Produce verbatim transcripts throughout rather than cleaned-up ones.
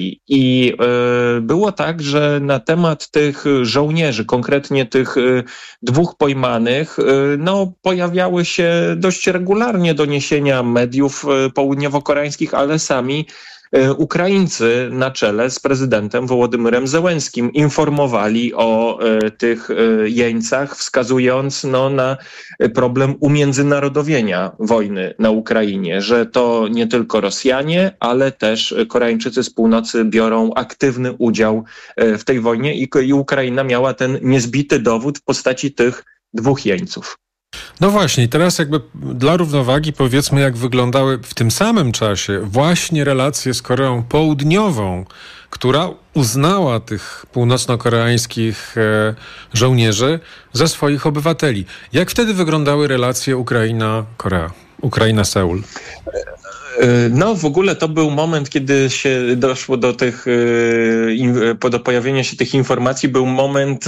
I y, było tak, że na temat tych żołnierzy, konkretnie tych y, dwóch pojmanych, y, no, pojawiały się dość regularnie doniesienia mediów y, południowo-koreańskich, ale sami Ukraińcy na czele z prezydentem Wołodymyrem Zełenskim informowali o e, tych e, jeńcach, wskazując no, na problem umiędzynarodowienia wojny na Ukrainie, że to nie tylko Rosjanie, ale też Koreańczycy z północy biorą aktywny udział e, w tej wojnie i, i Ukraina miała ten niezbity dowód w postaci tych dwóch jeńców. No właśnie, teraz jakby dla równowagi powiedzmy, jak wyglądały w tym samym czasie właśnie relacje z Koreą Południową, która uznała tych północno-koreańskich e, żołnierzy za swoich obywateli. Jak wtedy wyglądały relacje Ukraina-Korea, Ukraina-Seul? No w ogóle to był moment, kiedy się doszło do tych, do pojawienia się tych informacji, był moment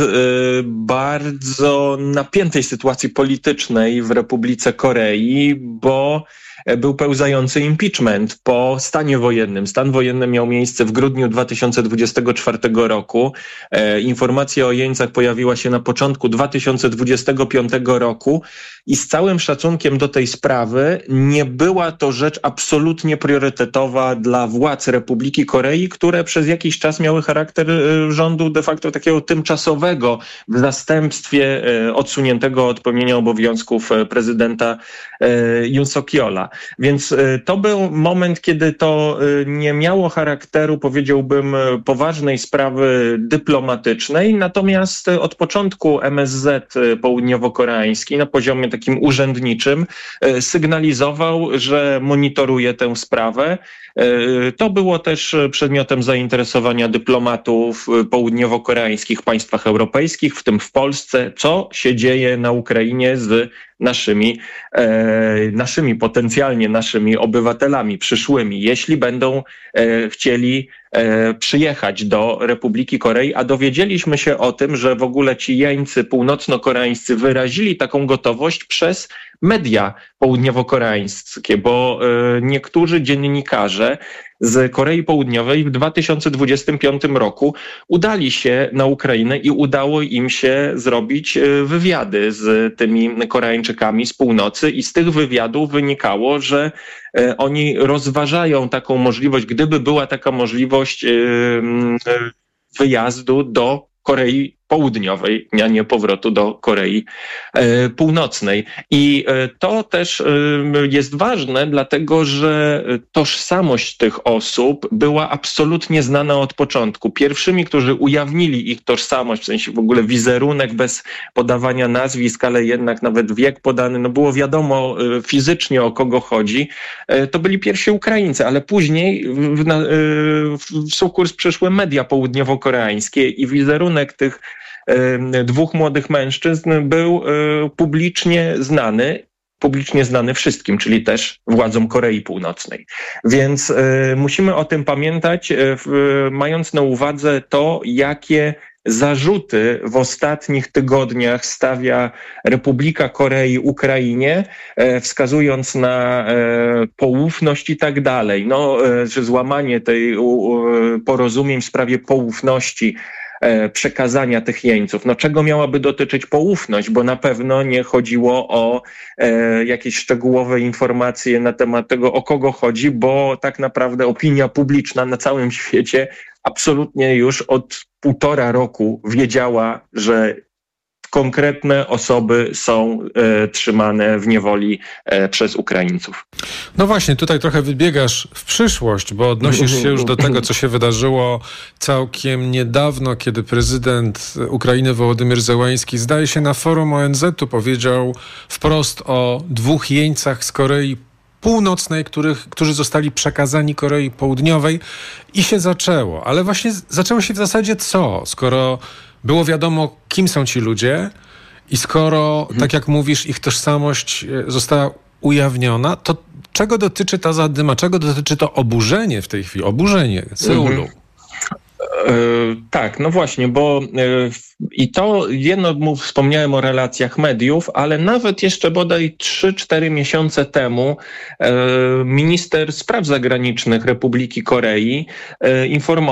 bardzo napiętej sytuacji politycznej w Republice Korei, bo był pełzający impeachment po stanie wojennym. Stan wojenny miał miejsce w grudniu dwa tysiące dwudziestego czwartego roku. E, informacja o jeńcach pojawiła się na początku dwa tysiące dwudziestego piątego roku i z całym szacunkiem do tej sprawy nie była to rzecz absolutnie priorytetowa dla władz Republiki Korei, które przez jakiś czas miały charakter rządu de facto takiego tymczasowego w zastępstwie e, odsuniętego od pełnienia obowiązków prezydenta e, Yoon Suk-yeola. Więc to był moment, kiedy to nie miało charakteru, powiedziałbym, poważnej sprawy dyplomatycznej, natomiast od początku M S Z południowo-koreański na poziomie takim urzędniczym sygnalizował, że monitoruje tę sprawę. To było też przedmiotem zainteresowania dyplomatów południowo-koreańskich w państwach europejskich, w tym w Polsce, co się dzieje na Ukrainie z naszymi, e, naszymi potencjalnie naszymi obywatelami przyszłymi, jeśli będą e, chcieli e, przyjechać do Republiki Korei, a dowiedzieliśmy się o tym, że w ogóle ci jeńcy północno-koreańscy wyrazili taką gotowość przez media południowo-koreańskie, bo e, niektórzy dziennikarze z Korei Południowej w dwa tysiące dwudziestym piątym roku udali się na Ukrainę i udało im się zrobić wywiady z tymi Koreańczykami z północy i z tych wywiadów wynikało, że oni rozważają taką możliwość, gdyby była taka możliwość wyjazdu do Korei Południowej, a nie powrotu do Korei e, Północnej. I e, to też e, jest ważne, dlatego że tożsamość tych osób była absolutnie znana od początku. Pierwszymi, którzy ujawnili ich tożsamość, w sensie w ogóle wizerunek bez podawania nazwisk, ale jednak nawet wiek podany, no było wiadomo e, fizycznie o kogo chodzi, e, to byli pierwsi Ukraińcy, ale później w, na, e, w sukurs przyszły media południowo-koreańskie i wizerunek tych dwóch młodych mężczyzn był publicznie znany, publicznie znany wszystkim, czyli też władzom Korei Północnej. Więc musimy o tym pamiętać, mając na uwadze to, jakie zarzuty w ostatnich tygodniach stawia Republika Korei Ukrainie, wskazując na poufność i tak dalej. No, że złamanie tej porozumień w sprawie poufności, przekazania tych jeńców. No czego miałaby dotyczyć poufność, bo na pewno nie chodziło o e, jakieś szczegółowe informacje na temat tego, o kogo chodzi, bo tak naprawdę opinia publiczna na całym świecie absolutnie już od półtora roku wiedziała, że konkretne osoby są e, trzymane w niewoli e, przez Ukraińców. No właśnie, tutaj trochę wybiegasz w przyszłość, bo odnosisz się już do tego, co się wydarzyło całkiem niedawno, kiedy prezydent Ukrainy Wołodymyr Zełański, zdaje się, na forum O N Z u powiedział wprost o dwóch jeńcach z Korei Północnej, których, którzy zostali przekazani Korei Południowej i się zaczęło. Ale właśnie zaczęło się w zasadzie co? Skoro było wiadomo, kim są ci ludzie i skoro, mhm. tak jak mówisz, ich tożsamość została ujawniona, to czego dotyczy ta zadyma? Czego dotyczy to oburzenie w tej chwili? Oburzenie Seulu. Mhm. Tak, no właśnie, bo i to jedno mu wspomniałem o relacjach mediów, ale nawet jeszcze bodaj trzy cztery miesiące temu minister spraw zagranicznych Republiki Korei informował,